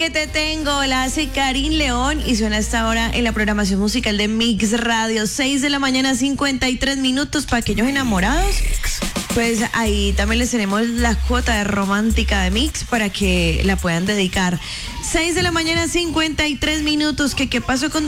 Que te tengo, la hace Karin León y suena hasta ahora en la programación musical de Mix Radio, 6 de la mañana, 53 minutos para aquellos enamorados. Pues ahí también les tenemos la cuota de romántica de Mix para que la puedan dedicar. 6 de la mañana, 53 minutos. ¿Qué pasó con